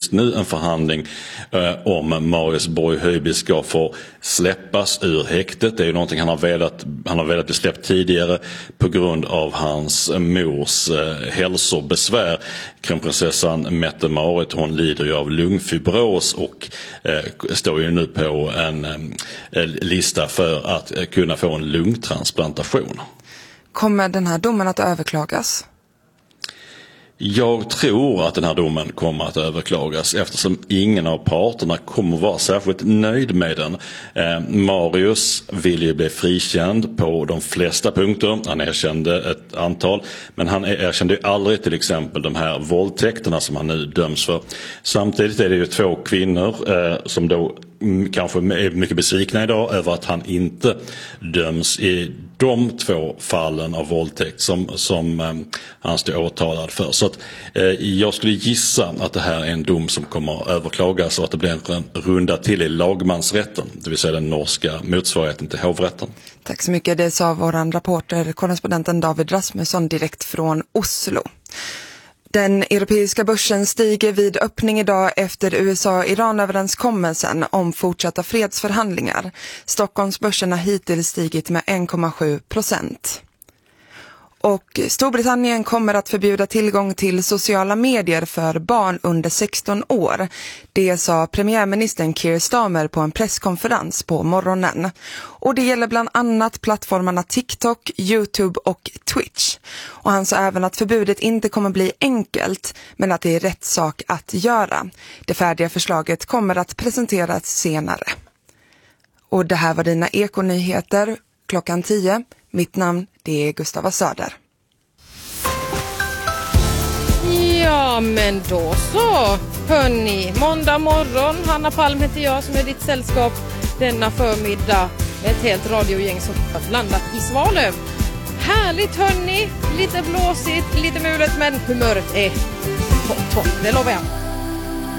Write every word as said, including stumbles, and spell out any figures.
just nu en förhandling eh, om Marius Borg-Höjby ska få släppas ur häktet. Det är ju någonting han har velat, han har velat bli släppt tidigare på grund av hans mors eh, hälsobesvär. Kronprinsessan Mette-Marit, hon lider ju av lungfibros och eh, står ju nu på en eh, lista för att eh, kunna få en lungtransplantation. Kommer den här domen att överklagas? Jag tror att den här domen kommer att överklagas eftersom ingen av parterna kommer vara särskilt nöjd med den. Eh, Marius vill ju bli frikänd på de flesta punkter. Han erkände ett antal, men han erkände ju aldrig till exempel de här våldtäkterna som han nu döms för. Samtidigt är det ju två kvinnor eh, som då kanske är mycket besvikna idag över att han inte döms i de två fallen av våldtäkt som, som eh, han står åtalad för. Så att, eh, jag skulle gissa att det här är en dom som kommer att överklagas och att det blir en runda till i lagmansrätten, det vill säga den norska motsvarigheten till hovrätten. Tack så mycket, det sa vår rapporter, korrespondenten David Rasmusson direkt från Oslo. Den europeiska börsen stiger vid öppning idag efter U S A-Iran-överenskommelsen om fortsatta fredsförhandlingar. Stockholmsbörsen har hittills stigit med en komma sju procent. Och Storbritannien kommer att förbjuda tillgång till sociala medier för barn under sexton år. Det sa premiärministern Keir Starmer på en presskonferens på morgonen. Och det gäller bland annat plattformarna TikTok, YouTube och Twitch. Och han sa även att förbudet inte kommer bli enkelt, men att det är rätt sak att göra. Det färdiga förslaget kommer att presenteras senare. Och det här var dina ekonyheter klockan tio. Mitt namn, det är Gustava Söder. Ja, men då så. Hörni, måndag morgon. Hanna Palm heter jag som är ditt sällskap denna förmiddag med ett helt radiogäng som har landat i Svalöv. Härligt hörni, lite blåsigt, lite mulet, men humöret är på topp, det lovar jag.